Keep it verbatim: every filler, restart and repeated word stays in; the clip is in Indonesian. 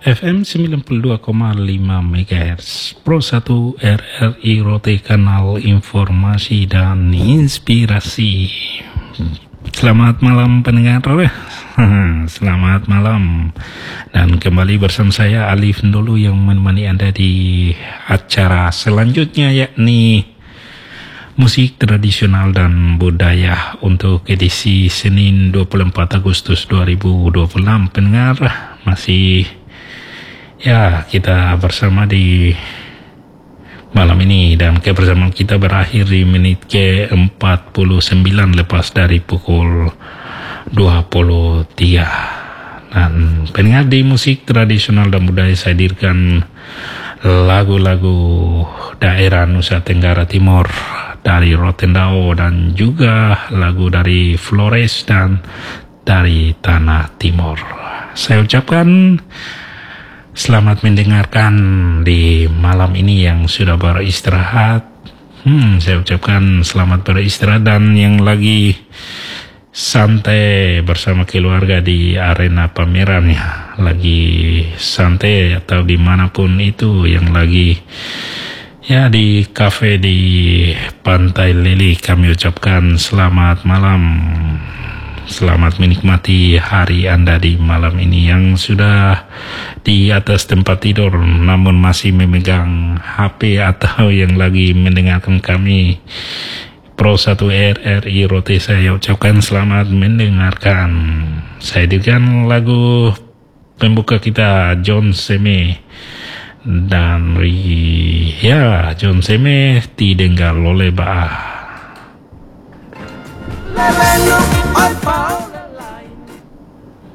F M sembilan puluh dua koma lima megahertz Pro satu R R I Rote, kanal informasi dan inspirasi. Selamat malam pendengar, selamat malam. Dan kembali bersama saya Alif Ndolo yang menemani Anda di acara selanjutnya, yakni musik tradisional dan budaya untuk edisi Senin dua puluh empat Agustus dua ribu dua puluh enam. Pendengar, masih ya kita bersama di malam ini, dan kebersamaan kita berakhir di menit ke empat puluh sembilan lepas dari pukul dua puluh tiga. Dan pendengar, di musik tradisional dan budaya saya hadirkan lagu-lagu daerah Nusa Tenggara Timur dari Rotendao, dan juga lagu dari Flores dan dari Tanah Timur. Saya ucapkan selamat mendengarkan di malam ini yang sudah beristirahat. Hmm, saya ucapkan selamat beristirahat, dan yang lagi santai bersama keluarga di arena pameran, ya, lagi santai atau dimanapun itu, yang lagi ya di kafe di Pantai Lili, kami ucapkan selamat malam. Selamat menikmati hari Anda di malam ini. Yang sudah di atas tempat tidur namun masih memegang H P, atau yang lagi mendengarkan kami Pro satu R R I Rote, saya ucapkan selamat mendengarkan. Saya hadirkan lagu pembuka kita, John Seme, dan ya John Seme Tidenggal oleh Baah.